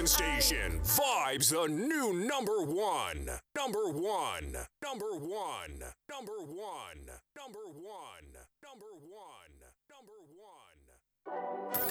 one station. Vibes the new number one. Number one. Number one. Number one. Number one. Number one. Number one.